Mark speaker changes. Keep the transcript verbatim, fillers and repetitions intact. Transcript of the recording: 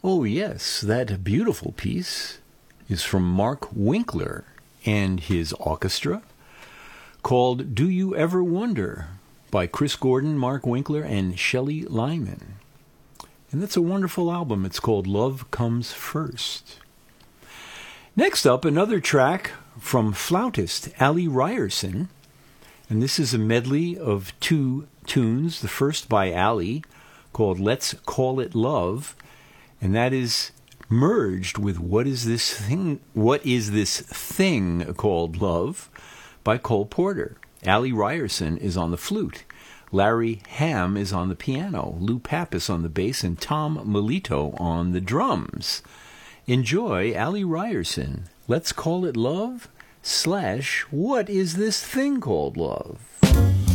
Speaker 1: Oh, yes, that beautiful piece is from Mark Winkler and his orchestra, called Do You Ever Wonder, by Chris Gordon, Mark Winkler, and Shelley Lyman. And that's a wonderful album. It's called Love Comes First. Next up, another track from flautist Ali Ryerson, and this is a medley of two tunes. The first by Ali, called Let's Call It Love, and that is merged with What Is This Thing, What Is This Thing Called Love by Cole Porter. Ali Ryerson is on the flute. Larry Ham is on the piano. Lou Pappas on the bass, and Tom Melito on the drums. Enjoy Ali Ryerson. Let's Call It Love slash What Is This Thing Called Love.